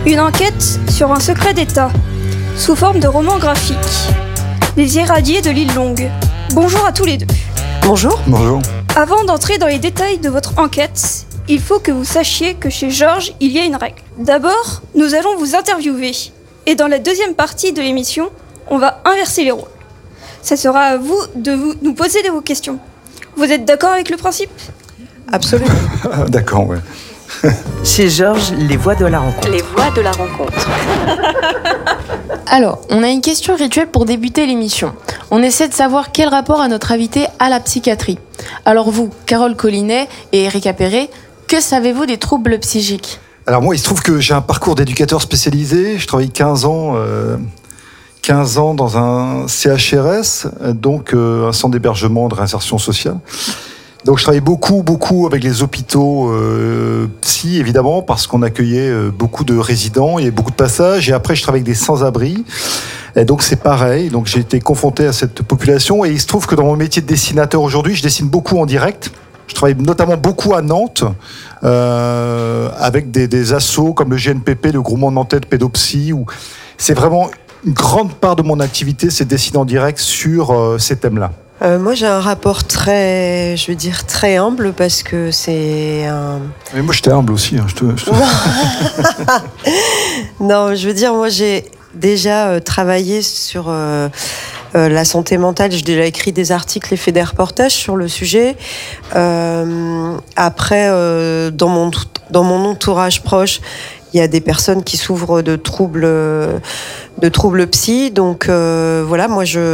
Une enquête sur un secret d'État, sous forme de roman graphique. Les irradiés de l'île Longue. Bonjour à tous les deux. Bonjour. Bonjour. Avant d'entrer dans les détails de votre enquête, il faut que vous sachiez que chez Georges, il y a une règle. D'abord, nous allons vous interviewer. Et dans la deuxième partie de l'émission, on va inverser les rôles. Ça sera à vous de nous poser vos questions. Vous êtes d'accord avec le principe ? Absolument. D'accord, ouais. Chez Georges, les voix de la rencontre. Les voix de la rencontre. Alors, on a une question rituelle pour débuter l'émission. On essaie de savoir quel rapport a notre invité à la psychiatrie. Alors vous, Carole Collinet et Erika Perret, que savez-vous des troubles psychiques ? Alors moi, il se trouve que j'ai un parcours d'éducateur spécialisé. Je travaille 15 ans dans un CHRS, donc un centre d'hébergement de réinsertion sociale. Donc je travaillais beaucoup avec les hôpitaux psy, évidemment, parce qu'on accueillait beaucoup de résidents, il y avait beaucoup de passages, et après je travaillais avec des sans-abri. Et donc c'est pareil, donc j'ai été confronté à cette population, et il se trouve que dans mon métier de dessinateur aujourd'hui, je dessine beaucoup en direct. Je travaille notamment beaucoup à Nantes, avec des assos comme le GNPP, le groupement nantais de pédopsie, où c'est vraiment une grande part de mon activité, c'est de dessiner en direct sur ces thèmes-là. Moi, j'ai un rapport très humble, parce que c'est un... Mais moi, j'étais humble aussi. Non, je veux dire, moi, j'ai déjà travaillé sur la santé mentale. J'ai déjà écrit des articles et fait des reportages sur le sujet. Après, dans mon entourage proche, il y a des personnes qui souffrent de troubles psy, donc voilà, moi je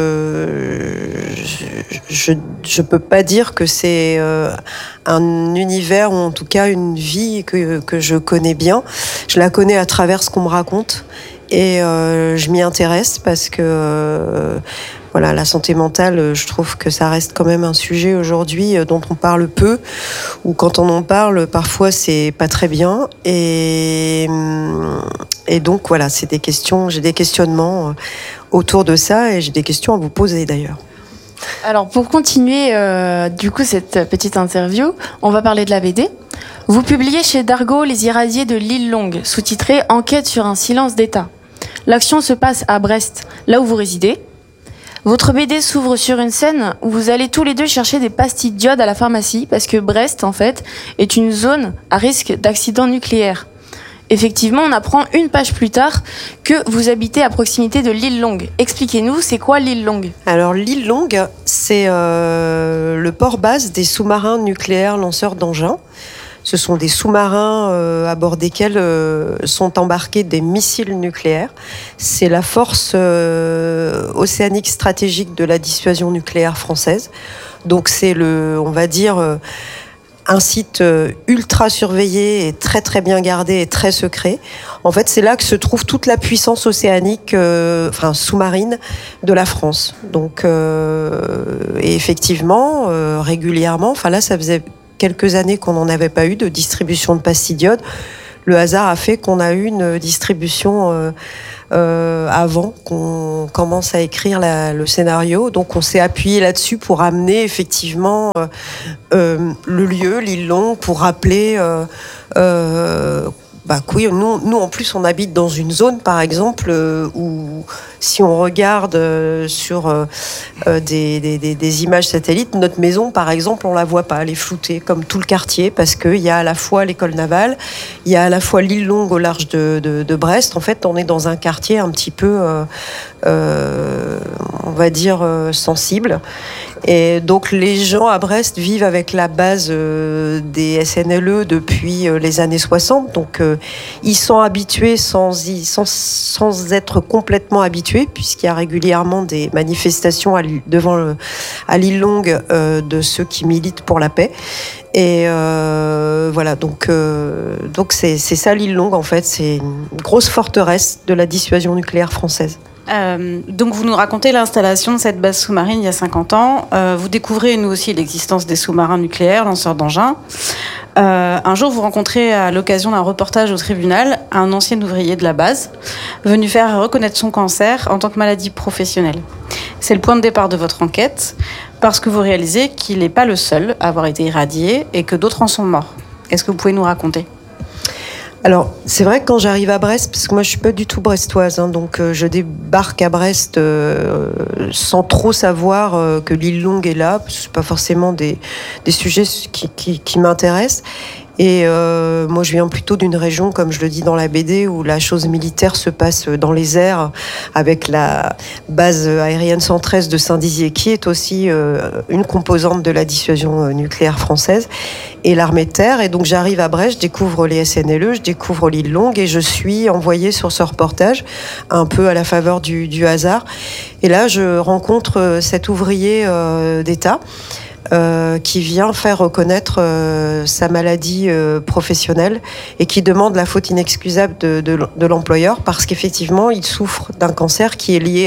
peux pas dire que c'est un univers, ou en tout cas une vie que je connais bien. Je la connais à travers ce qu'on me raconte, et je m'y intéresse parce que voilà, la santé mentale, je trouve que ça reste quand même un sujet aujourd'hui dont on parle peu, ou quand on en parle, parfois c'est pas très bien. Et donc voilà, c'est des questions, j'ai des questionnements autour de ça, et j'ai des questions à vous poser d'ailleurs. Alors pour continuer du coup cette petite interview, on va parler de la BD. Vous publiez chez Dargaud Les irradiés de l'île Longue, sous-titré Enquête sur un silence d'État. L'action se passe à Brest, là où vous résidez. Votre BD s'ouvre sur une scène où vous allez tous les deux chercher des pastilles d'iode à la pharmacie, parce que Brest, en fait, est une zone à risque d'accident nucléaire. Effectivement, on apprend une page plus tard que vous habitez à proximité de l'île Longue. Expliquez-nous, c'est quoi l'île Longue ? Alors, l'île Longue, c'est le port-base des sous-marins nucléaires lanceurs d'engins. Ce sont des sous-marins à bord desquels sont embarqués des missiles nucléaires. C'est la force océanique stratégique de la dissuasion nucléaire française. Donc c'est on va dire, un site ultra surveillé et très très bien gardé et très secret. En fait, c'est là que se trouve toute la puissance océanique, sous-marine de la France. Donc, et effectivement, régulièrement, là, ça faisait quelques années qu'on n'en avait pas eu de distribution de pastilles d'iode. Le hasard a fait qu'on a eu une distribution avant qu'on commence à écrire le scénario. Donc on s'est appuyé là-dessus pour amener effectivement le lieu, l'île Longue, pour rappeler... oui, nous en plus on habite dans une zone par exemple où si on regarde sur des images satellites, notre maison par exemple on la voit pas, elle est floutée comme tout le quartier, parce qu'il y a à la fois l'école navale, il y a à la fois l'île Longue au large de Brest. En fait on est dans un quartier un petit peu on va dire sensible, et donc les gens à Brest vivent avec la base des SNLE depuis les années 60, donc ils sont habitués sans être complètement habitués, puisqu'il y a régulièrement des manifestations à l'île Longue de ceux qui militent pour la paix. Et voilà, donc c'est ça l'île Longue en fait, c'est une grosse forteresse de la dissuasion nucléaire française. Donc vous nous racontez l'installation de cette base sous-marine il y a 50 ans. Vous découvrez, nous aussi, l'existence des sous-marins nucléaires, lanceurs d'engins. Un jour, vous rencontrez, à l'occasion d'un reportage au tribunal, un ancien ouvrier de la base, venu faire reconnaître son cancer en tant que maladie professionnelle. C'est le point de départ de votre enquête, parce que vous réalisez qu'il n'est pas le seul à avoir été irradié et que d'autres en sont morts. Est-ce que vous pouvez nous raconter ? Alors, c'est vrai que quand j'arrive à Brest, parce que moi je suis pas du tout brestoise, donc je débarque à Brest sans trop savoir que l'île Longue est là, parce que c'est pas forcément des sujets qui m'intéressent. Et moi je viens plutôt d'une région, comme je le dis dans la BD, où la chose militaire se passe dans les airs, avec la base aérienne 113 de Saint-Dizier, qui est aussi une composante de la dissuasion nucléaire française, et l'armée de terre. Et donc j'arrive à Brest, je découvre les SNLE, je découvre l'île Longue, et je suis envoyée sur ce reportage, un peu à la faveur du hasard. Et là je rencontre cet ouvrier d'État, qui vient faire reconnaître sa maladie professionnelle et qui demande la faute inexcusable de l'employeur, parce qu'effectivement il souffre d'un cancer qui est lié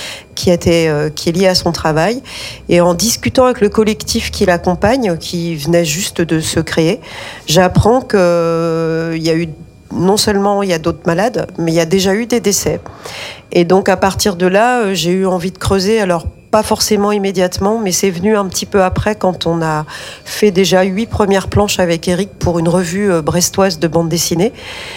à son travail. Et en discutant avec le collectif qui l'accompagne, qui venait juste de se créer, j'apprends qu'il y a eu, non seulement il y a d'autres malades, mais il y a déjà eu des décès. Et donc à partir de là, j'ai eu envie de creuser. Alors pas forcément immédiatement, mais c'est venu un petit peu après, quand on a fait déjà 8 premières planches avec Eric pour une revue brestoise de bande dessinée,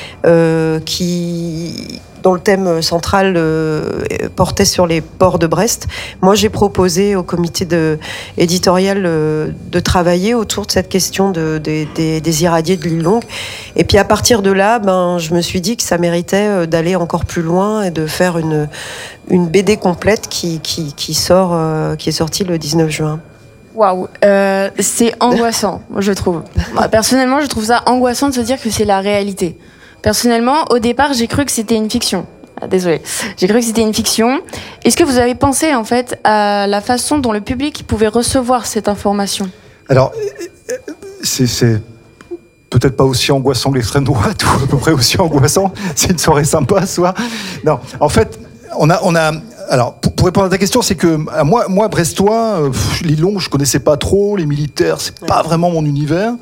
dont le thème central portait sur les ports de Brest. Moi, j'ai proposé au comité éditorial de travailler autour de cette question des irradiés de l'île Longue. Et puis à partir de là, je me suis dit que ça méritait d'aller encore plus loin et de faire une BD complète qui est sortie le 19 juin. Waouh, c'est angoissant, je trouve. Personnellement, je trouve ça angoissant de se dire que c'est la réalité. Personnellement, au départ, j'ai cru que c'était une fiction. Désolée. J'ai cru que c'était une fiction. Est-ce que vous avez pensé, en fait, à la façon dont le public pouvait recevoir cette information ? Alors, c'est peut-être pas aussi angoissant que l'extrême droite, ou à peu près aussi angoissant. C'est une soirée sympa, ce soir. Non, en fait, on a alors, pour répondre à ta question, c'est que moi brestois, l'île Longue, je connaissais pas trop. Les militaires, c'est pas vraiment mon univers.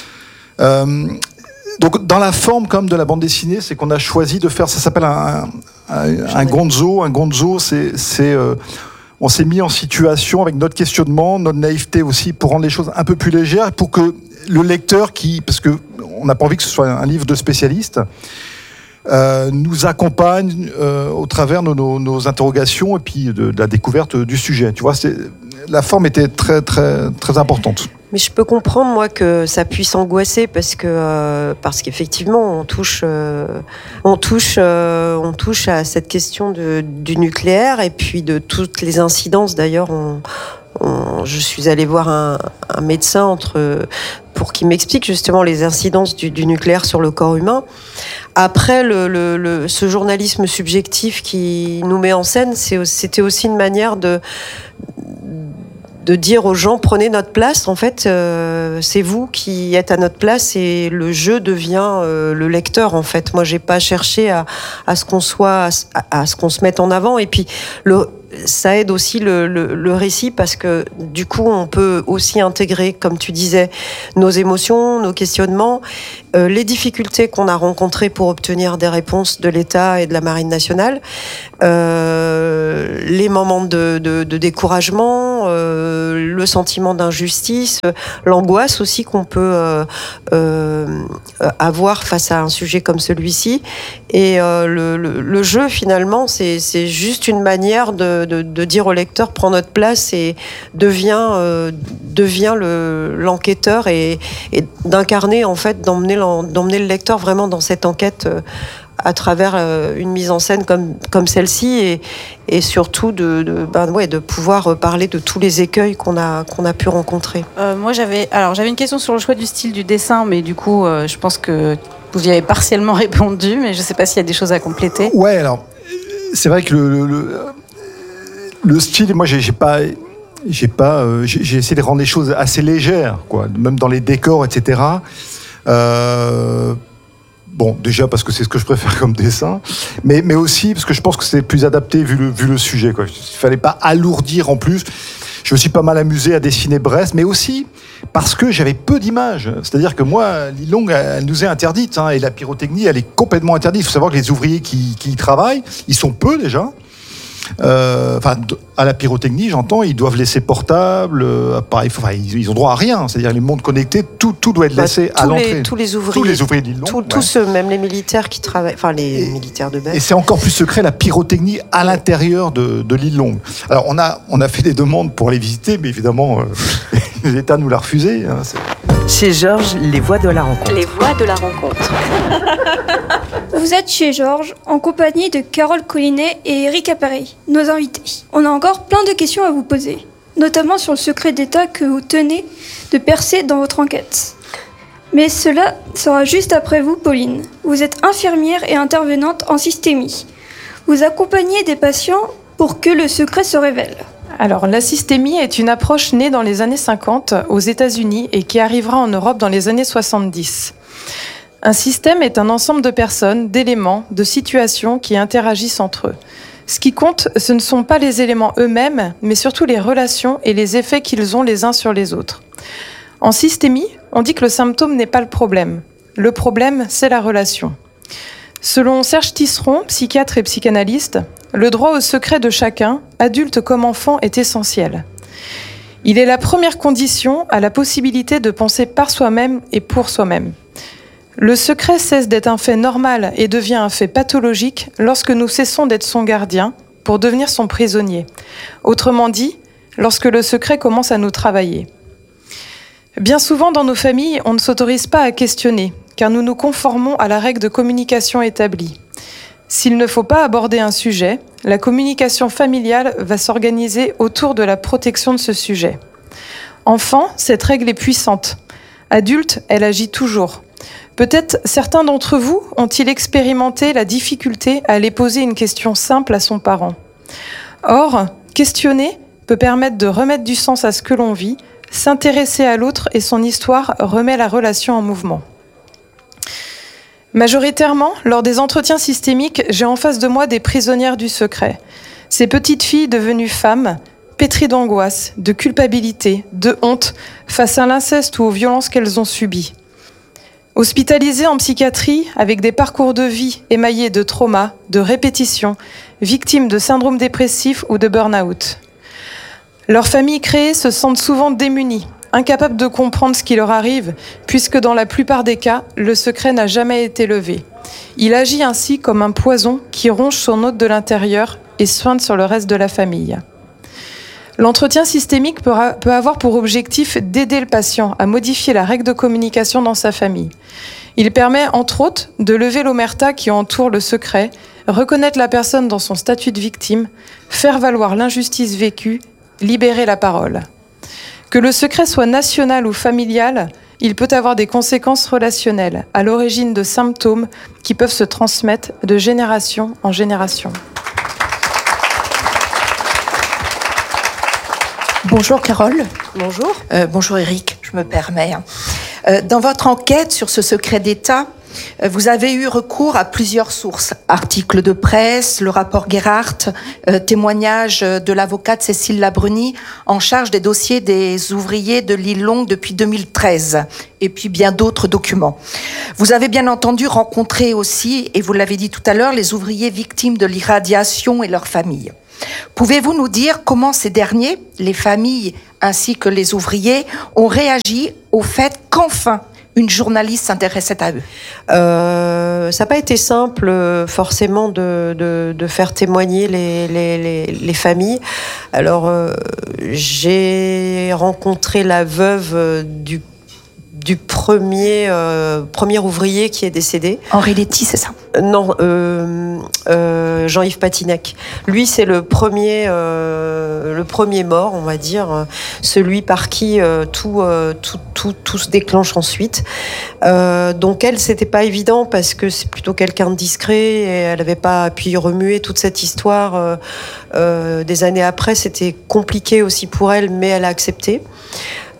Donc, dans la forme comme de la bande dessinée, c'est qu'on a choisi de faire, ça s'appelle un gonzo. Un gonzo, c'est on s'est mis en situation avec notre questionnement, notre naïveté aussi, pour rendre les choses un peu plus légères, pour que le lecteur parce que on n'a pas envie que ce soit un livre de spécialistes, nous accompagne au travers de nos interrogations et puis de la découverte du sujet. Tu vois, la forme était très, très, très importante. Mais je peux comprendre, moi, que ça puisse angoisser, parce qu'effectivement, on touche à cette question du nucléaire, et puis de toutes les incidences. D'ailleurs, je suis allée voir un médecin pour qu'il m'explique justement les incidences du nucléaire sur le corps humain. Après, ce journalisme subjectif qui nous met en scène, c'était aussi une manière de dire aux gens, prenez notre place, en fait, c'est vous qui êtes à notre place, et le jeu devient le lecteur, en fait. Moi, j'ai pas cherché à ce qu'on se mette en avant, et puis ça aide aussi le récit, parce que du coup on peut aussi intégrer, comme tu disais, nos émotions, nos questionnements, les difficultés qu'on a rencontrées pour obtenir des réponses de l'État et de la Marine nationale, les moments de découragement, le sentiment d'injustice, l'angoisse aussi qu'on peut avoir face à un sujet comme celui-ci. Et le jeu, finalement, c'est juste une manière de dire au lecteur, prends notre place et devient l'enquêteur, et d'incarner, en fait, d'emmener le lecteur vraiment dans cette enquête à travers une mise en scène comme celle-ci, et surtout de pouvoir parler de tous les écueils qu'on a pu rencontrer. Moi, j'avais une question sur le choix du style du dessin, mais du coup, je pense que vous y avez partiellement répondu, mais je ne sais pas s'il y a des choses à compléter. Ouais, alors, c'est vrai que le style, moi, j'ai essayé de rendre les choses assez légères, quoi, même dans les décors, etc. Bon, déjà parce que c'est ce que je préfère comme dessin, mais aussi parce que je pense que c'est plus adapté vu le sujet, quoi. Il fallait pas alourdir en plus. Je me suis pas mal amusé à dessiner Brest, mais aussi parce que j'avais peu d'images. C'est-à-dire que moi, l'île Longue, elle nous est interdite, et la pyrotechnie, elle est complètement interdite. Il faut savoir que les ouvriers qui y travaillent, ils sont peu déjà. à la pyrotechnie, j'entends, ils doivent laisser portable, appareil, ils ont droit à rien. C'est-à-dire les montres connectées, tout doit être laissé à l'entrée. Tous les ouvriers de l'île Longue. Tous ceux, même les militaires qui travaillent, militaires de base. Et c'est encore plus secret, la pyrotechnie à l'intérieur de l'île Longue. Alors on a fait des demandes pour les visiter, mais évidemment, l'État nous l'a refusé. Chez Georges, les voix de la rencontre. Les voix de la rencontre. Vous êtes chez Georges, en compagnie de Carole Collinet et Eric Appéré, nos invités. On a encore plein de questions à vous poser, notamment sur le secret d'État que vous tenez de percer dans votre enquête. Mais cela sera juste après vous, Pauline. Vous êtes infirmière et intervenante en systémie. Vous accompagnez des patients pour que le secret se révèle. Alors, la systémie est une approche née dans les années 50 aux États-Unis et qui arrivera en Europe dans les années 70. Un système est un ensemble de personnes, d'éléments, de situations qui interagissent entre eux. Ce qui compte, ce ne sont pas les éléments eux-mêmes, mais surtout les relations et les effets qu'ils ont les uns sur les autres. En systémie, on dit que le symptôme n'est pas le problème. Le problème, c'est la relation. Selon Serge Tisseron, psychiatre et psychanalyste, le droit au secret de chacun, adulte comme enfant, est essentiel. Il est la première condition à la possibilité de penser par soi-même et pour soi-même. Le secret cesse d'être un fait normal et devient un fait pathologique lorsque nous cessons d'être son gardien pour devenir son prisonnier. Autrement dit, lorsque le secret commence à nous travailler. Bien souvent dans nos familles, on ne s'autorise pas à questionner, car nous nous conformons à la règle de communication établie. S'il ne faut pas aborder un sujet, la communication familiale va s'organiser autour de la protection de ce sujet. Enfant, cette règle est puissante. Adulte, elle agit toujours. Peut-être certains d'entre vous ont-ils expérimenté la difficulté à aller poser une question simple à son parent. Or, questionner peut permettre de remettre du sens à ce que l'on vit, s'intéresser à l'autre et son histoire remet la relation en mouvement. Majoritairement, lors des entretiens systémiques, j'ai en face de moi des prisonnières du secret. Ces petites filles devenues femmes, pétries d'angoisse, de culpabilité, de honte face à l'inceste ou aux violences qu'elles ont subies. Hospitalisées en psychiatrie, avec des parcours de vie émaillés de traumas, de répétitions, victimes de syndrome dépressif ou de burn-out. Leurs familles créées se sentent souvent démunies, incapables de comprendre ce qui leur arrive, puisque dans la plupart des cas, le secret n'a jamais été levé. Il agit ainsi comme un poison qui ronge son hôte de l'intérieur et soigne sur le reste de la famille. L'entretien systémique peut avoir pour objectif d'aider le patient à modifier la règle de communication dans sa famille. Il permet, entre autres, de lever l'omerta qui entoure le secret, reconnaître la personne dans son statut de victime, faire valoir l'injustice vécue, libérer la parole. Que le secret soit national ou familial, il peut avoir des conséquences relationnelles, à l'origine de symptômes qui peuvent se transmettre de génération en génération. Bonjour Carole. Bonjour. Bonjour Eric, je me permets. Dans votre enquête sur ce secret d'État, vous avez eu recours à plusieurs sources. Articles de presse, le rapport Gerhardt, témoignage de l'avocate Cécile Labruni en charge des dossiers des ouvriers de l'île Longue depuis 2013 et puis bien d'autres documents. Vous avez bien entendu rencontré aussi, et vous l'avez dit tout à l'heure, les ouvriers victimes de l'irradiation et leurs familles. Pouvez-vous nous dire comment ces derniers, les familles ainsi que les ouvriers, ont réagi au fait qu'enfin une journaliste s'intéressait à eux? Ça n'a pas été simple forcément de faire témoigner les familles. Alors j'ai rencontré la veuve du premier ouvrier qui est décédé. Henri Letty, c'est ça? Non, Jean-Yves Patinac. Lui, c'est le premier mort, on va dire, celui par qui tout se déclenche ensuite. Donc elle, c'était pas évident parce que c'est plutôt quelqu'un de discret et elle n'avait pas pu remuer toute cette histoire. Des années après, c'était compliqué aussi pour elle, mais elle a accepté.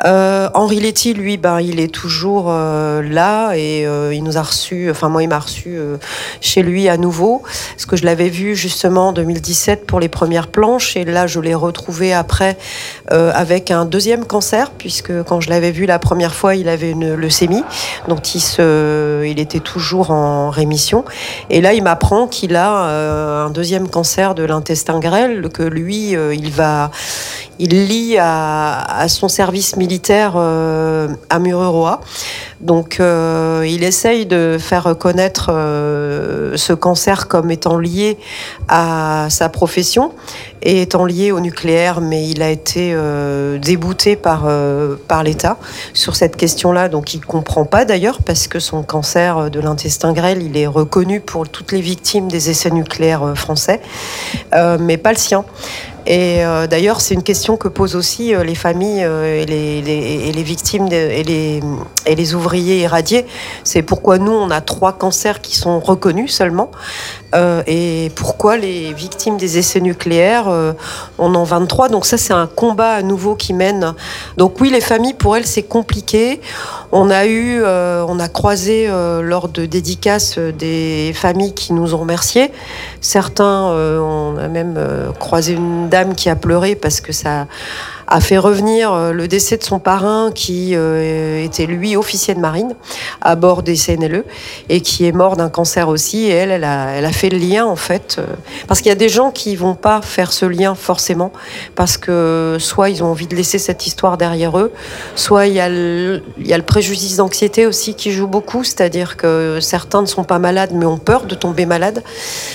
Henri Letty, lui, il est toujours là et il nous a reçus, moi il m'a reçu chez lui à nouveau, parce que je l'avais vu justement en 2017 pour les premières planches, et là je l'ai retrouvé après avec un deuxième cancer, puisque quand je l'avais vu la première fois, il avait une leucémie, dont il était toujours en rémission, et là il m'apprend qu'il a un deuxième cancer de l'intestin grêle, que lui, il lie à son service militaire à Mururoa. Donc il essaye de faire reconnaître ce cancer comme étant lié à sa profession et étant lié au nucléaire, mais il a été débouté par l'État sur cette question-là. Donc il ne comprend pas d'ailleurs, parce que son cancer de l'intestin grêle, il est reconnu pour toutes les victimes des essais nucléaires français, mais pas le sien. Et d'ailleurs, c'est une question que posent aussi les familles et les victimes et les ouvriers irradiés. C'est pourquoi nous, on a 3 cancers qui sont reconnus seulement, et pourquoi les victimes des essais nucléaires, on en 23. Donc ça, c'est un combat à nouveau qui mène. Donc oui, les familles, pour elles, c'est compliqué. On a croisé lors de dédicaces des familles qui nous ont remerciés. Certains, on a même croisé une dame qui a pleuré parce que ça a fait revenir le décès de son parrain, qui était lui officier de marine à bord des CNLE et qui est mort d'un cancer aussi. Et elle a fait le lien, en fait, parce qu'il y a des gens qui vont pas faire ce lien forcément, parce que soit ils ont envie de laisser cette histoire derrière eux, soit il y a le préjudice d'anxiété aussi qui joue beaucoup, c'est-à-dire que certains ne sont pas malades mais ont peur de tomber malade,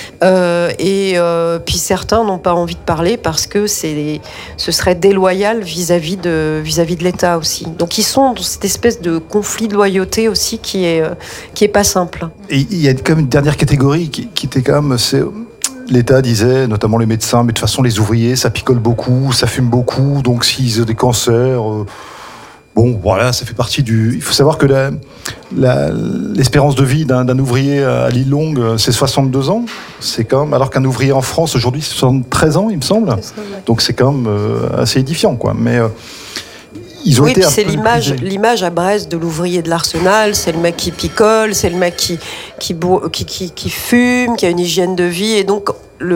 puis certains n'ont pas envie de parler parce que ce serait déloyal vis-à-vis de l'État aussi. Donc ils sont dans cette espèce de conflit de loyauté aussi qui est pas simple. Et il y a quand même une dernière catégorie qui était quand même... L'État disait, notamment les médecins, mais de toute façon les ouvriers, ça picole beaucoup, ça fume beaucoup, donc s'ils ont des cancers... Bon, voilà, ça fait partie du... Il faut savoir que l'espérance de vie d'un ouvrier à l'île Longue, c'est 62 ans. C'est quand même... Alors qu'un ouvrier en France, aujourd'hui, c'est 73 ans, il me semble. Donc c'est quand même assez édifiant, quoi. Mais ils ont été... Oui, c'est l'image à Brest de l'ouvrier de l'Arsenal. C'est le mec qui picole, c'est le mec qui fume, qui a une hygiène de vie. Et donc,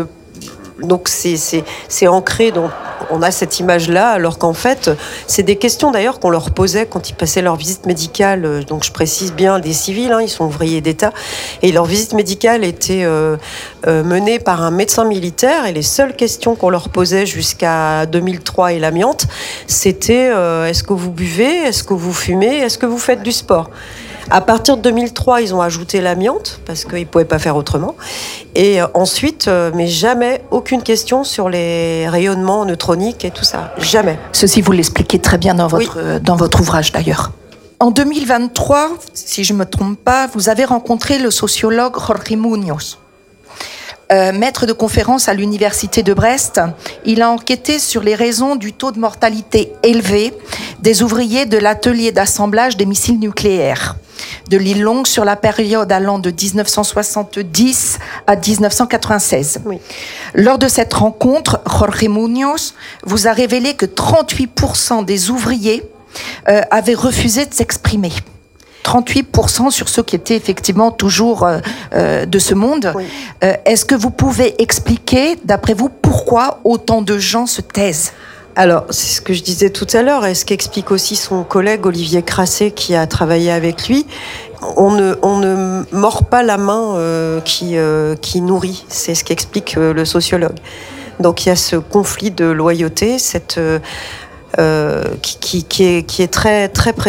c'est ancré, donc on a cette image-là, alors qu'en fait, c'est des questions d'ailleurs qu'on leur posait quand ils passaient leur visite médicale. Donc je précise bien, des civils, ils sont ouvriers d'État, et leur visite médicale était menée par un médecin militaire, et les seules questions qu'on leur posait jusqu'à 2003 et l'amiante, c'était est-ce que vous buvez, est-ce que vous fumez, est-ce que vous faites du sport ? À partir de 2003, ils ont ajouté l'amiante parce qu'ils ne pouvaient pas faire autrement. Et ensuite, mais jamais, aucune question sur les rayonnements neutroniques et tout ça. Jamais. Ceci, vous l'expliquez très bien dans votre ouvrage d'ailleurs. En 2023, si je ne me trompe pas, vous avez rencontré le sociologue Jorge Muñoz. Maître de conférence à l'université de Brest, il a enquêté sur les raisons du taux de mortalité élevé des ouvriers de l'atelier d'assemblage des missiles nucléaires de l'île Longue sur la période allant de 1970 à 1996. Oui. Lors de cette rencontre, Jorge Muñoz vous a révélé que 38% des ouvriers avaient refusé de s'exprimer. 38% sur ceux qui étaient effectivement toujours de ce monde. Oui. Est-ce que vous pouvez expliquer, d'après vous, pourquoi autant de gens se taisent ? Alors, c'est ce que je disais tout à l'heure, et ce qu'explique aussi son collègue Olivier Crassé qui a travaillé avec lui. On ne mord pas la main qui nourrit, c'est ce qu'explique le sociologue. Donc il y a ce conflit de loyauté, qui est très, très présent.